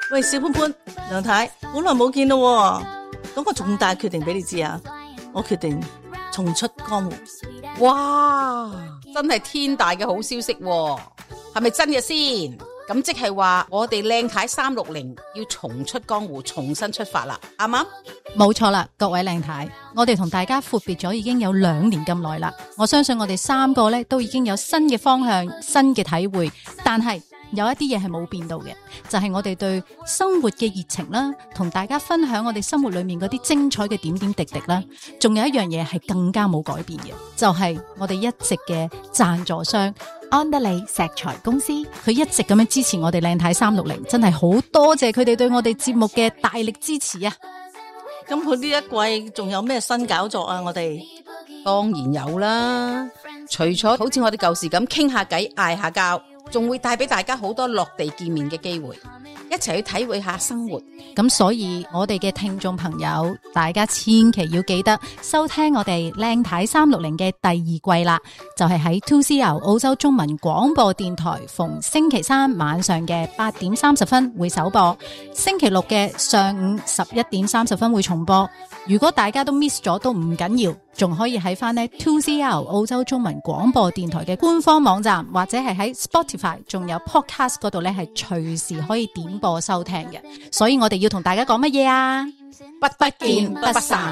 喂，小潘潘，梁太，好耐冇見咯，講個重大決定俾你知啊！我決定重出江湖。 哇，真係天大嘅好消息喎，係咪真嘅先？咁即係話我哋靚太360要重出江湖，重新出發啦，啱唔啱？ 冇錯啦，各位靚太，我哋同大家闊別咗已經有2年咁耐啦。我相信我哋3個咧都已經有新嘅方向、新嘅體會，但係有一啲嘢係冇變到嘅，就係我哋對生活嘅熱情啦，同大家分享我哋生活裏面嗰啲精彩嘅點點滴滴啦。仲有一樣嘢係更加冇改變嘅，就係我哋一直嘅贊助商安德利石材公司，佢一直咁樣支持我哋靚太360，真係好多謝佢哋對我哋節目嘅大力支持啊！ 咁佢呢一季仲有咩新搞作啊？我哋當然有啦，除咗好似我哋舊時咁傾下偈、嗌下交，仲會帶俾大家好多落地見面嘅機會，一齊去體會下生活。 咁所以我哋嘅聽眾朋友，大家千祈要記得收聽我哋靚太360嘅第2季啦，就係喺 2CR 澳洲中文廣播電台逢星期3晚上嘅8點30分會首播，星期6嘅上午11點30分會重播。如果大家都 miss 咗都唔緊要，仲可以喺翻呢 2CR 澳洲中文廣播電台嘅官方網站，或者係喺 Spotify 仲有 Podcast 嗰度呢，係隨時可以點播收聽嘅。所以我哋要同大家講乜嘢啊？ 不見不散。